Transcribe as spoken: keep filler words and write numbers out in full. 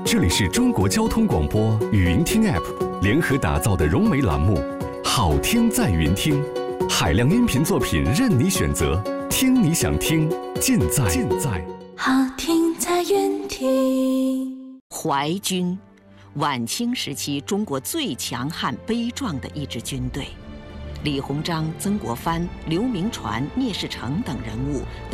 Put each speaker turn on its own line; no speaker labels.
这里是中国交通广播语音听 App 联合打造的融媒栏目，好听在云听，海量音频作品任你选择，听你想听，尽在尽在
好听在云听。
淮军，晚清时期中国最强悍悲壮的一支军队。李鸿章、曾国藩、刘铭传、聂士成等人物都